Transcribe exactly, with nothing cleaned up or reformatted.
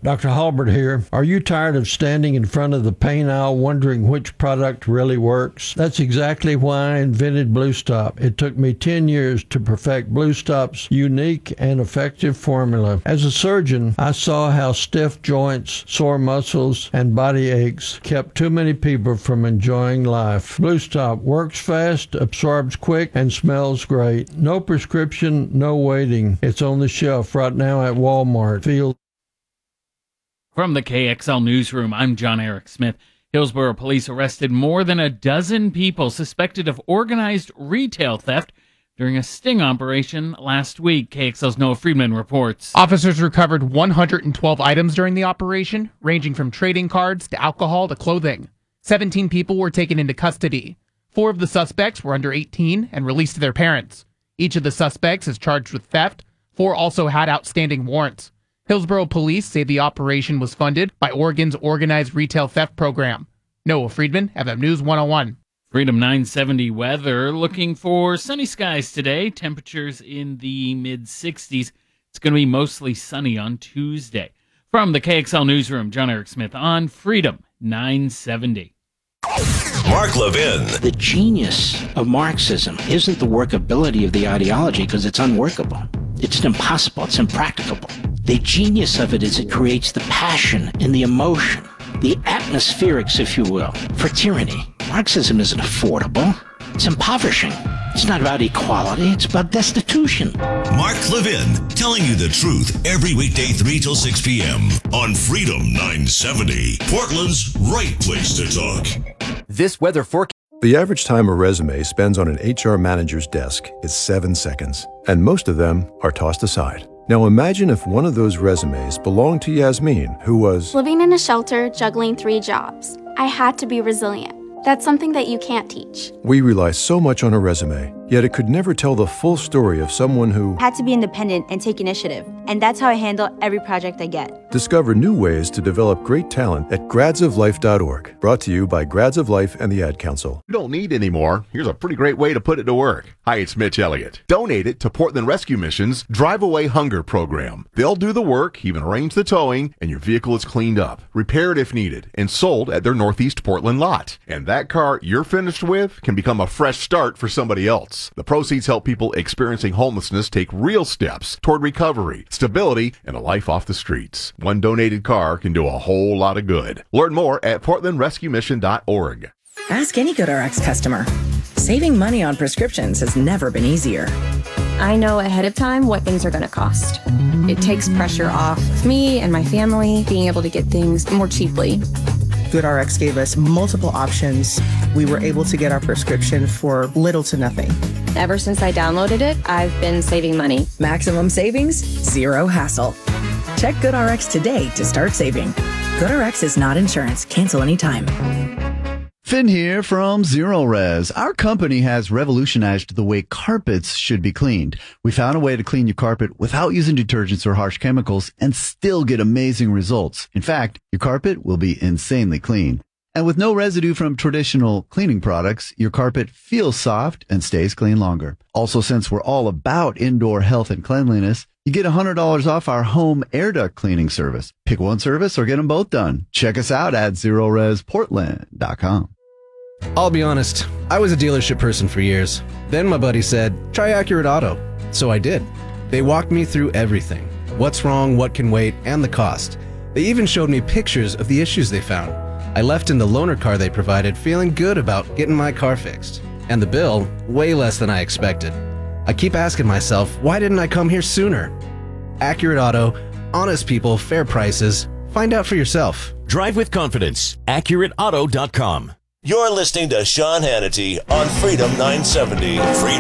Doctor Halbert here. Are you tired of standing in front of the paint aisle wondering which product really works? That's exactly why I invented Blue Stop. It took me ten years to perfect Blue Stop's unique and effective formula. As a surgeon, I saw how stiff joints, sore muscles, and body aches kept too many people from enjoying life. Blue Stop works fast, absorbs quick, and smells great. No prescription, no waiting. It's on the shelf right now at Walmart. Feel From the K X L Newsroom, I'm John Eric Smith. Hillsborough police arrested more than a dozen people suspected of organized retail theft during a sting operation last week. K X L's Noah Friedman reports. Officers recovered one hundred twelve items during the operation, ranging from trading cards to alcohol to clothing. seventeen people were taken into custody. Four of the suspects were under eighteen and released to their parents. Each of the suspects is charged with theft. Four also had outstanding warrants. Hillsborough police say the operation was funded by Oregon's Organized Retail Theft Program. Noah Friedman, F M News one oh one. Freedom nine seventy weather, looking for sunny skies today. Temperatures in the mid sixties. It's going to be mostly sunny on Tuesday. From the K X L Newsroom, John Eric Smith on Freedom nine seventy. Mark Levin. The genius of Marxism isn't the workability of the ideology, because it's unworkable. It's impossible. It's impracticable. The genius of it is it creates the passion and the emotion, the atmospherics, if you will, for tyranny. Marxism isn't affordable. It's impoverishing. It's not about equality. It's about destitution. Mark Levin, telling you the truth every weekday three till six p.m. on Freedom nine seventy. Portland's right place to talk. This weather forecast. The average time a resume spends on an H R manager's desk is seven seconds, and most of them are tossed aside. Now imagine if one of those resumes belonged to Yasmin, who was living in a shelter, juggling three jobs. I had to be resilient. That's something that you can't teach. We rely so much on a resume, yet it could never tell the full story of someone who had to be independent and take initiative. And that's how I handle every project I get. Discover new ways to develop great talent at grads of life dot org. Brought to you by Grads of Life and the Ad Council. You don't need any more. Here's a pretty great way to put it to work. Hi, it's Mitch Elliott. Donate it to Portland Rescue Mission's Drive Away Hunger program. They'll do the work, even arrange the towing, and your vehicle is cleaned up, repaired if needed, and sold at their Northeast Portland lot. And that car you're finished with can become a fresh start for somebody else. The proceeds help people experiencing homelessness take real steps toward recovery, stability, and a life off the streets. One donated car can do a whole lot of good. Learn more at portland rescue mission dot org. Ask any GoodRx customer. Saving money on prescriptions has never been easier. I know ahead of time what things are going to cost. It takes pressure off of me and my family being able to get things more cheaply. GoodRx gave us multiple options. We were able to get our prescription for little to nothing. Ever since I downloaded it, I've been saving money. Maximum savings, zero hassle. Check GoodRx today to start saving. GoodRx is not insurance. Cancel anytime. Finn here from Zero Res. Our company has revolutionized the way carpets should be cleaned. We found a way to clean your carpet without using detergents or harsh chemicals and still get amazing results. In fact, your carpet will be insanely clean. And with no residue from traditional cleaning products, your carpet feels soft and stays clean longer. Also, since we're all about indoor health and cleanliness, you get one hundred dollars off our home air duct cleaning service. Pick one service or get them both done. Check us out at zero res portland dot com. I'll be honest, I was a dealership person for years. Then my buddy said, try Accurate Auto. So I did. They walked me through everything. What's wrong, what can wait, and the cost. They even showed me pictures of the issues they found. I left in the loaner car they provided feeling good about getting my car fixed. And the bill, way less than I expected. I keep asking myself, why didn't I come here sooner? Accurate Auto, honest people, fair prices. Find out for yourself. Drive with confidence. accurate auto dot com. You're listening to Sean Hannity on Freedom nine seventy. Freedom.